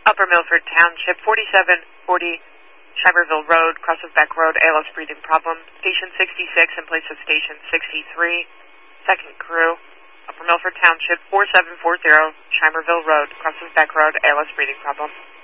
Upper Milford Township, 4740 Shimerville Road, Cross of Beck Road, ALS breathing problem. Station 66 in place of Station 63. Second crew. Upper Milford Township, 4740 Shimerville Road, Cross of Beck Road, ALS breathing problem.